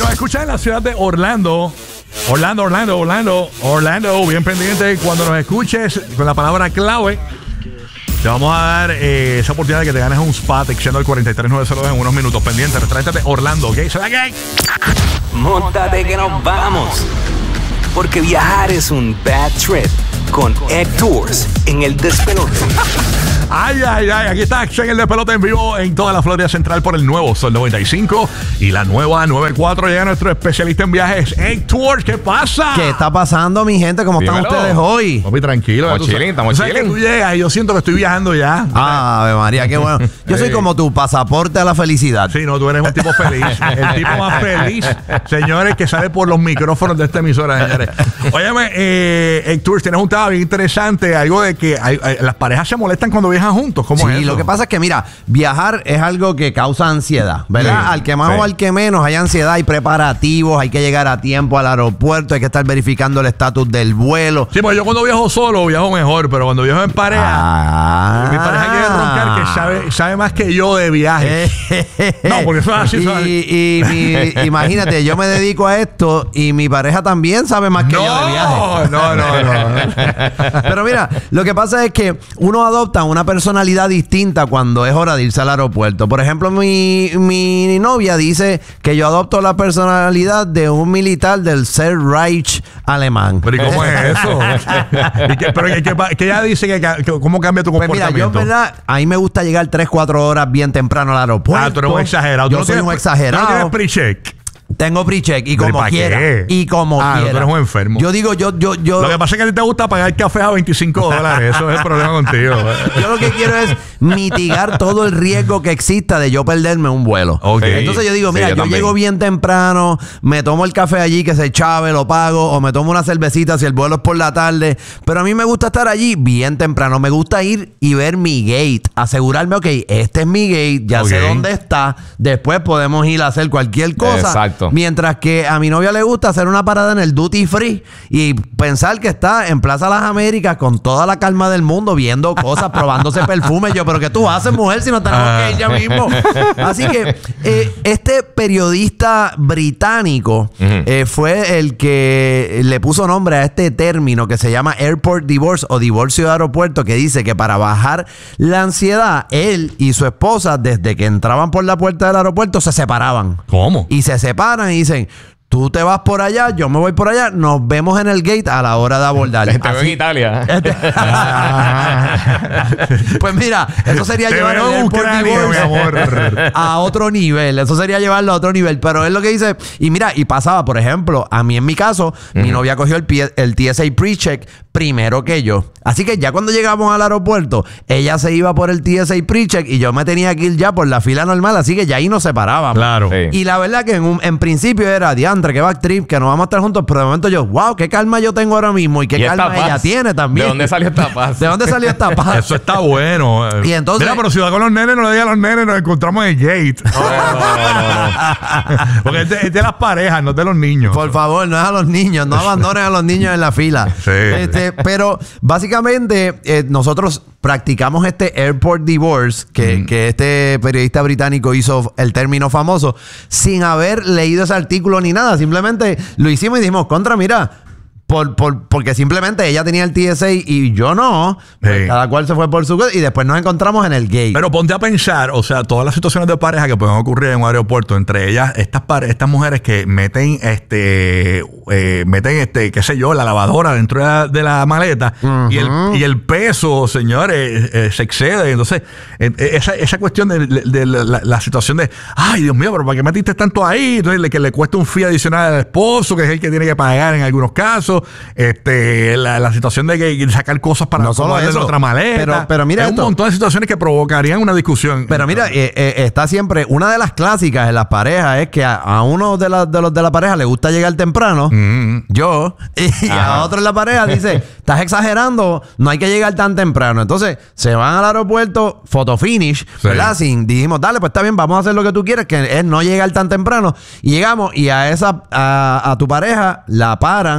nos escuchan en la ciudad de Orlando. Orlando, bien pendiente. Cuando nos escuches con la palabra clave, te vamos a dar esa oportunidad de que te ganes un spa texteando el 43902 en unos minutos. Pendiente, restaurante Orlando, ¿ok? ¿Se ve qué? Móntate que nos vamos. Porque viajar es un bad trip con Egg Tours en el despelote. Ay, aquí está Action, el despelote en vivo en toda la Florida Central por el nuevo Sol 95 y la nueva 94. Llega nuestro especialista en viajes, Egg Tours. ¿Qué pasa? ¿Qué está pasando, mi gente? ¿Cómo están ustedes hoy? Papi, tranquilo. Estamos chilling. Tú llegas y yo siento que estoy viajando ya. Ave María, qué bueno. Yo soy como tu pasaporte a la felicidad. Sí, no, tú eres un tipo feliz. El tipo más feliz, señores, que sale por los micrófonos de esta emisora, señores. Óyeme, Egg Tours, tienes un tema bien interesante, algo de que las parejas se molestan cuando viajan juntos. ¿Cómo es eso? Lo que pasa es que, mira, viajar es algo que causa ansiedad, ¿verdad? Sí, al que más o al que menos hay ansiedad, hay preparativos, hay que llegar a tiempo al aeropuerto, hay que estar verificando el estatus del vuelo. Sí, pues yo cuando viajo solo viajo mejor, pero cuando viajo en pareja, mi pareja quiere roncar que sabe más que yo de viaje. No, porque eso es así. Imagínate, yo me dedico a esto y mi pareja también sabe más que yo de viaje. No. Pero mira, lo que pasa es que uno adopta una personalidad distinta cuando es hora de irse al aeropuerto. Por ejemplo, mi novia dice que yo adopto la personalidad de un militar del Third Reich alemán. ¿Pero y cómo es eso? que ella dice que cómo cambia tu comportamiento. Mira, yo, ¿verdad? A mí me gusta llegar 3-4 horas bien temprano al aeropuerto. Tú eres un exagerado. Yo soy un exagerado. ¿No tienes pre-check? Tengo pre-check y como quiera. ¿Qué? Tú eres un enfermo. Yo digo, yo. Lo que pasa es que a ti te gusta pagar café a $25. Eso es el problema contigo. Yo lo que quiero es mitigar todo el riesgo que exista de yo perderme un vuelo. Okay. Entonces yo digo, mira, yo yo llego bien temprano, me tomo el café allí que se chave, lo pago, o me tomo una cervecita si el vuelo es por la tarde. Pero a mí me gusta estar allí bien temprano. Me gusta ir y ver mi gate. Asegurarme, ok, este es mi gate, ya sé dónde está. Después podemos ir a hacer cualquier cosa. Exacto. Mientras que a mi novia le gusta hacer una parada en el Duty Free y pensar que está en Plaza Las Américas con toda la calma del mundo, viendo cosas, probándose perfumes. Yo, ¿pero qué tú haces, mujer, si no tenemos que ir ya mismo? Así que este periodista británico fue el que le puso nombre a este término que se llama Airport Divorce o divorcio de aeropuerto, que dice que para bajar la ansiedad, él y su esposa, desde que entraban por la puerta del aeropuerto, se separaban. ¿Cómo? Y se separan y dicen, tú te vas por allá, yo me voy por allá, nos vemos en el gate a la hora de abordar. Te veo en Italia. Pues mira, eso sería llevar el veo Airport Divorce, mi amor, a otro nivel. Eso sería llevarlo a otro nivel. Pero es lo que dice. Y mira, y pasaba, por ejemplo, a mí en mi caso, mi novia cogió el TSA pre-check primero que yo. Así que ya cuando llegamos al aeropuerto, ella se iba por el TSA pre-check y yo me tenía que ir ya por la fila normal. Así que ya ahí nos separábamos. Claro. Sí. Y la verdad que en principio era diantre, que back trip, que nos vamos a estar juntos. Pero de momento yo, wow, qué calma yo tengo ahora mismo y qué calma ella tiene también. ¿De dónde salió esta paz? ¿De dónde salió esta paz? Eso está bueno. Y entonces, mira, pero si va con los nenes, no le diga a los nenes, nos encontramos en el gate. No. Porque es de las parejas, no de los niños. por favor, no es a los niños, no abandonen a los niños en la fila. Sí. Pero básicamente nosotros practicamos este Airport Divorce, que este periodista británico hizo el término famoso, sin haber leído ese artículo ni nada. Simplemente lo hicimos y dijimos, mira, porque simplemente ella tenía el TSA y yo no. Pues cada cual se fue por su cosa y después nos encontramos en el gate. Pero ponte a pensar, o sea, todas las situaciones de pareja que pueden ocurrir en un aeropuerto, entre ellas estas mujeres que meten qué sé yo, la lavadora dentro de la maleta y el peso, señores, se excede. Entonces, esa cuestión de la situación de, ay, Dios mío, pero ¿para qué metiste tanto ahí? Entonces, que le cuesta un fee adicional al esposo, que es el que tiene que pagar en algunos casos. La situación de que sacar cosas para no solo eso, otra maleta. Pero mira, hay un montón de situaciones que provocarían una discusión. Pero mira, está siempre una de las clásicas en las parejas es que a uno de los de la pareja le gusta llegar temprano, yo, y a otro en la pareja dice, estás exagerando, no hay que llegar tan temprano. Entonces se van al aeropuerto, photo finish, ¿verdad? Dijimos, dale, pues está bien, vamos a hacer lo que tú quieres, que es no llegar tan temprano. Y llegamos y a tu pareja la paran para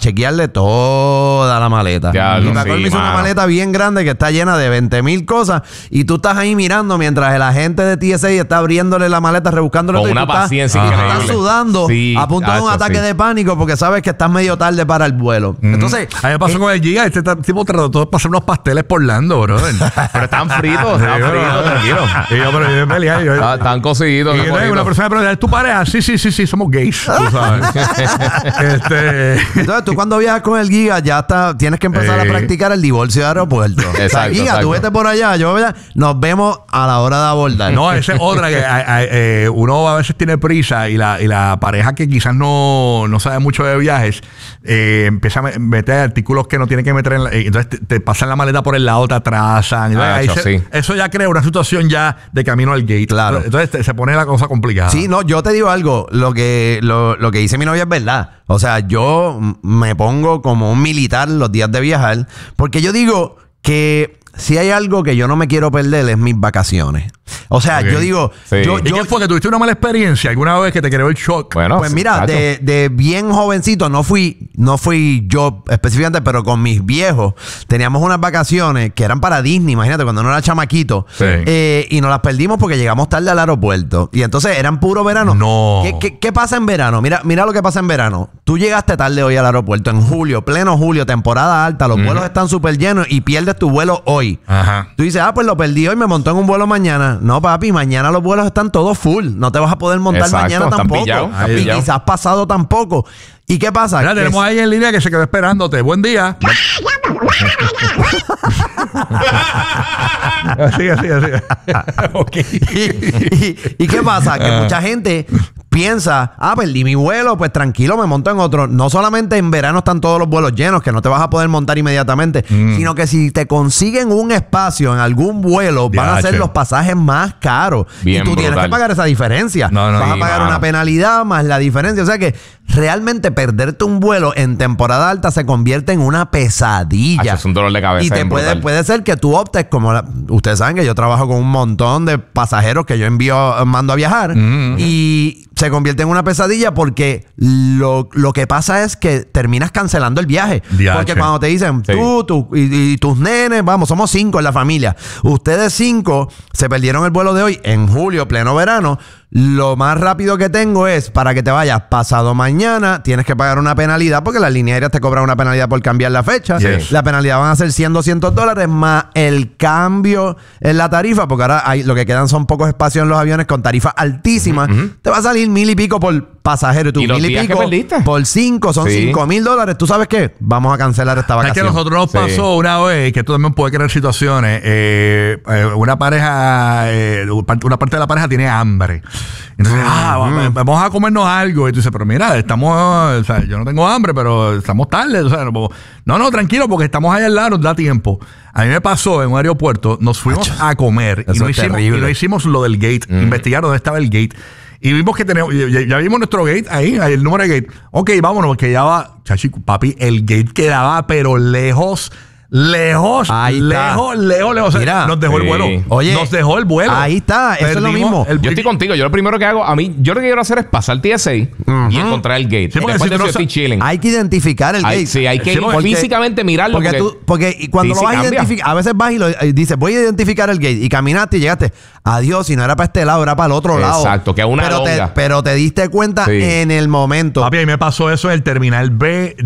chequearle toda la maleta. Ya, y sí, Pacol me hizo una mano. maleta bien grande que está llena de 20,000 cosas y tú estás ahí mirando mientras el agente de TSA está abriéndole la maleta, rebuscándole Con todo, y una tú estás- paciencia y tú increíble. estás sudando Sí, a punto de un tacho, ataque sí. de pánico porque sabes que estás medio tarde para el vuelo. Entonces, A mí me pasó con el Giga. Este tipo trató de pasar unos pasteles por Lando, brother. Pero estaban fritos, tranquilo. Y yo, pero yo peleé. Estaban cociditos. Y entonces una persona me pregunta, ¿es tu pareja? Sí, somos gays. Tú sabes. entonces tú cuando viajas con el Giga ya tienes que empezar a practicar el divorcio de aeropuerto. O sea, Exacto, Giga, tú exacto. vete por allá, yo allá, nos vemos a la hora de abordar. No, esa es otra que uno a veces tiene prisa y la pareja que quizás no sabe mucho de viajes empieza a meter artículos que no tiene que meter entonces te pasan la maleta por el lado, te atrasan. Entonces, sí. Eso ya crea una situación ya de camino al gate. Claro. Entonces se pone la cosa complicada. Sí, no, yo te digo algo, lo que dice mi novia es verdad. O sea, yo me pongo como un militar los días de viajar, porque yo digo que si hay algo que yo no me quiero perder es mis vacaciones. O sea, Ok. yo digo, Sí. yo, ¿Y qué fue? ¿Que tuviste una mala experiencia alguna vez que te creó el shock? Bueno, pues mira, tacho. de bien jovencito, no fui yo específicamente, pero con mis viejos teníamos unas vacaciones que eran para Disney, imagínate, cuando no era chamaquito. Sí. Y nos las perdimos porque llegamos tarde al aeropuerto. Y entonces eran puro verano. No. ¿Qué pasa en verano? Mira lo que pasa en verano. Tú llegaste tarde hoy al aeropuerto, en julio, pleno julio, temporada alta, los vuelos están súper llenos y pierdes tu vuelo hoy. Ajá. Tú dices, pues lo perdí hoy, me montó en un vuelo mañana. No, papi, mañana los vuelos están todos full. No te vas a poder montar Exacto, mañana están tampoco. pillados, están Y pillados. quizás pasado tampoco. ¿Y qué pasa? Mira, Que tenemos ahí en línea que se quedó esperándote. Buen día. Así. Ok. ¿Y qué pasa? Que mucha gente piensa, perdí mi vuelo, pues tranquilo, me monto en otro. No solamente en verano están todos los vuelos llenos, que no te vas a poder montar inmediatamente, sino que si te consiguen un espacio en algún vuelo, van a ser Diache. los pasajes más caros. Bien y tú tienes brutal. que pagar esa diferencia. No, vas a sí, pagar mano. una penalidad más la diferencia. O sea que realmente perderte un vuelo en temporada alta se convierte en una pesadilla. Hacho, es un dolor de cabeza Y te bien brutal. puede ser que tú optes como ustedes saben que yo trabajo con un montón de pasajeros que yo mando a viajar y se convierte en una pesadilla porque lo que pasa es que terminas cancelando el viaje. Diache. Porque cuando te dicen Sí. tú y tus nenes, vamos, somos 5 en la familia. Ustedes 5 se perdieron el vuelo de hoy en julio, pleno verano. Lo más rápido que tengo es para que te vayas pasado mañana, tienes que pagar una penalidad porque las líneas aéreas te cobran una penalidad por cambiar la fecha. Yes. La penalidad van a ser $100, $200 más el cambio en la tarifa, porque ahora lo que quedan son pocos espacios en los aviones con tarifas altísimas. Te va a salir 1,000 y pico por pasajero. Tú, ¿Y los 1,000 y días que pico perdiste? por 5, son Sí. $5,000. ¿Tú sabes qué? Vamos a cancelar esta ¿Sabes que a vacación. nosotros nos Sí. pasó una vez que esto también puede crear situaciones? Una pareja, una parte de la pareja tiene hambre. Entonces, vamos a comernos algo. Y tú dices, pero mira, o sea, yo no tengo hambre, pero estamos tarde. O sea, no, tranquilo, porque estamos allá al lado, nos da tiempo. A mí me pasó en un aeropuerto, nos fuimos a comer y Eso no, es hicimos, terrible. y no hicimos lo del gate, investigar dónde estaba el gate. Y vimos que tenemos, ya vimos nuestro gate ahí, el número de gate. Ok, vámonos, porque ya va, chachi, papi, el gate quedaba, pero lejos. Ahí está. Lejos. O sea, Mira. nos dejó el Sí. vuelo. Oye, nos dejó el vuelo. ahí está, eso es lo Perdimos mismo. el- Yo estoy contigo. Yo lo primero que hago, yo lo que quiero hacer es pasar TSA y encontrar el gate. Sí, porque Después si de tú eso no yo estoy sa- chilling. Hay que identificar el gate. Sí, hay que Sí, ir porque- físicamente mirarlo. Porque y cuando Sí, lo vas a cambia. identificar, a veces vas y dices, voy a identificar el gate. Y caminaste y llegaste, adiós, si no era para este lado, era para el otro lado. Exacto, que es una longa. pero te diste cuenta Sí. en el momento. Papi, a mí me pasó eso en el terminal B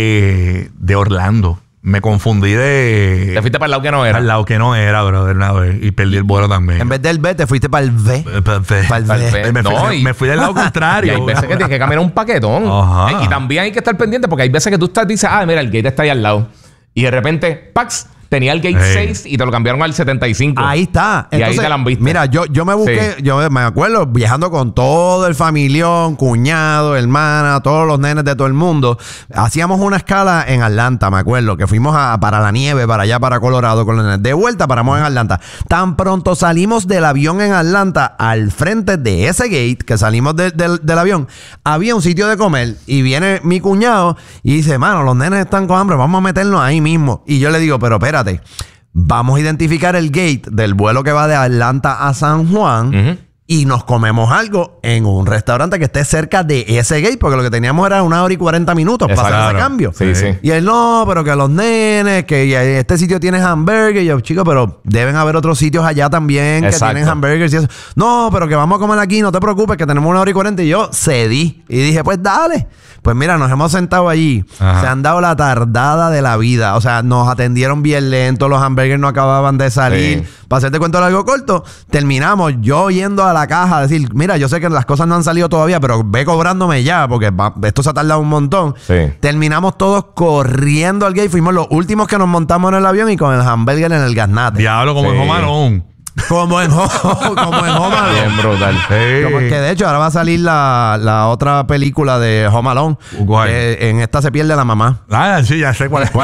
de Orlando. Me confundí Te fuiste para el lado que no era. al lado que no era, brother, una vez. Y perdí el vuelo también. En vez del B, te fuiste para el V. Para el Para el V. V. Me fui, No, y- me fui del lado Y contrario. hay veces que tienes que caminar un paquetón. Ajá. Y también hay que estar pendiente porque hay veces que tú dices, mira, el gate está ahí al lado. Y de repente, ¡pax! Tenía el gate Hey. 6 y te lo cambiaron al 75. Ahí está. Y ahí te la han visto. Mira, yo me busqué, Sí. yo me acuerdo viajando con todo el familión, cuñado, hermana, todos los nenes de todo el mundo. Hacíamos una escala en Atlanta, me acuerdo, que fuimos para la nieve, para allá, para Colorado con los nenes. De vuelta paramos en Atlanta. Tan pronto salimos del avión en Atlanta, al frente de ese gate, que salimos del avión, había un sitio de comer y viene mi cuñado y dice, mano, los nenes están con hambre, vamos a meternos ahí mismo. Y yo le digo, pero espérate, vamos a identificar el gate del vuelo que va de Atlanta a San Juan. y nos comemos algo en un restaurante que esté cerca de ese gate, porque lo que teníamos era 1 hora y 40 minutos para hacer ese cambio. Sí, sí. Y él, no, pero que los nenes, que este sitio tiene hamburgues. Y yo, chico, pero deben haber otros sitios allá también que tienen hamburgers y eso. No, pero que vamos a comer aquí, no te preocupes, que tenemos 1 hora y 40. Y yo cedí. Y dije, pues dale. Pues mira, nos hemos sentado allí. Ajá. Se han dado la tardada de la vida. O sea, nos atendieron bien lento. Los hamburgers no acababan de salir. Sí. Para hacerte cuento largo corto, terminamos yo yendo a la caja a decir, mira, yo sé que las cosas no han salido todavía, pero ve cobrándome ya, porque esto se ha tardado un montón. Sí. Terminamos todos corriendo al gate. Fuimos los últimos que nos montamos en el avión y con el hamburger en el gaznate. Diablo, como Sí. en Home Alone. Como en Home Alone. Bien brutal. Como que de hecho ahora va a salir la otra película de Home Alone. ¿Cuál? En esta se pierde la mamá. Ah, sí, ya sé cuál es.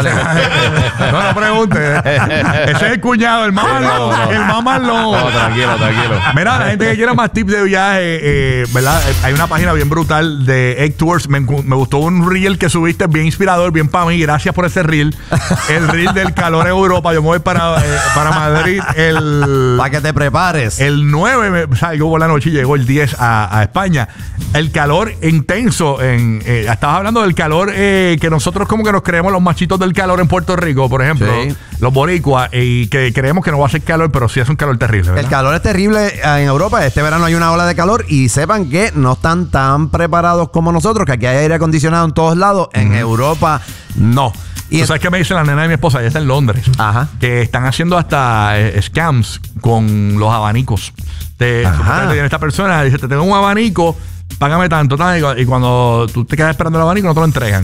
No pregunte. Ese es el cuñado, el más malo. No. El más malo. No, tranquilo. Mira, la gente que quiera más tips de viaje, ¿verdad? Hay una página bien brutal de Egg Tours. Me gustó un reel que subiste, bien inspirador, bien para mí. Gracias por ese reel. El reel del calor en Europa. Yo me voy para Madrid Para que te prepares. el 9, salgo por la noche y llegó el 10 a España. El calor intenso. Estabas hablando del calor que nosotros como que nos creemos los machitos del calor en Puerto Rico, por ejemplo. Sí. Los boricuas. Y que creemos que no va a ser calor, pero sí es un calor terrible, ¿verdad? El calor es terrible en Europa. Este verano hay una ola de calor y sepan que no están tan preparados como nosotros, que aquí hay aire acondicionado en todos lados. En Europa, no. ¿Tú sabes qué me dice la nena de mi esposa? Ella está en Londres. Ajá. Que están haciendo hasta scams con los abanicos. Supuestamente viene esta persona, dice, te tengo un abanico, págame tanto. Y cuando tú te quedas esperando el abanico, no te lo entregan.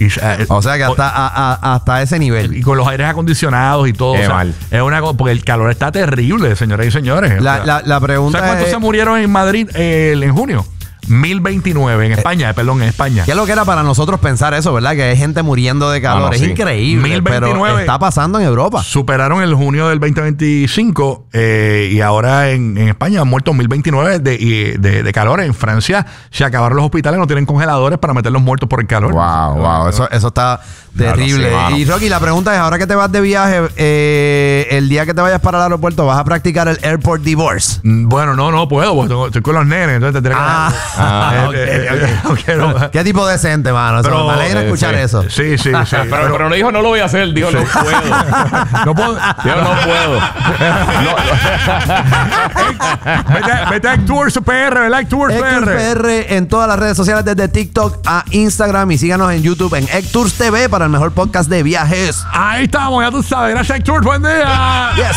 O sea que hasta ese nivel. Y con los aires acondicionados y todo. Qué o sea, mal. es una cosa, porque el calor está terrible, señoras y señores. La pregunta ¿Sabes cuántos es... se murieron en Madrid en junio? 1029 en España, en España. ¿Qué es lo que era para nosotros pensar eso, verdad? Que hay gente muriendo de calor. Ah, no, es sí. increíble. 1029. Pero está pasando en Europa. Superaron el junio del 2025 y ahora en España han muerto 1029 de calor. En Francia se acabaron los hospitales, no tienen congeladores para meter los muertos por el calor. Wow. Eso está terrible. sí, mano. Y Rocky, la pregunta es, ahora que te vas de viaje, el día que te vayas para el aeropuerto, ¿vas a practicar el airport divorce? Bueno, no puedo, porque estoy con los nenes, entonces tendré que... no. Qué tipo decente, mano. Pero, Me alegra escuchar sí, eso. Sí. Pero no dijo, no lo voy a hacer. Dijo, no puedo. No puedo. Dijo, no puedo. Vete a Tours PR, ¿verdad? Tours Tours PR. PR en todas las redes sociales, desde TikTok a Instagram, y síganos en YouTube en Tours TV para el mejor podcast de viajes. Ahí estamos, ya tú sabes. Gracias, Tours. Buen día. Yes.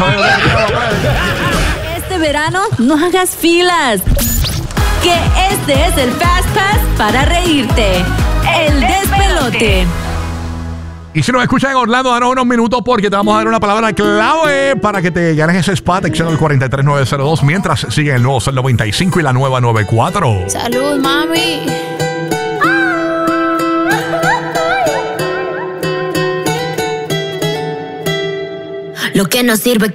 Este verano no hagas filas. Que este es el Fast Pass para reírte. El despelote. Y si nos escuchas en Orlando, danos unos minutos porque te vamos a dar una palabra clave para que te ganes ese spot. Excel el 43902 mientras sigue el nuevo Sol 95 y la nueva 94. Salud, mami. Lo que no sirve